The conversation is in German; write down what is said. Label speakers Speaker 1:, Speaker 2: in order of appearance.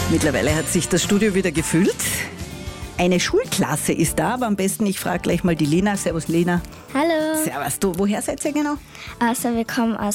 Speaker 1: Mittlerweile hat sich das Studio wieder gefüllt. Eine Schulklasse ist da, aber am besten, ich frage gleich mal die Lena. Servus Lena.
Speaker 2: Hallo.
Speaker 1: Servus, du, woher seid ihr genau?
Speaker 2: Also wir kommen aus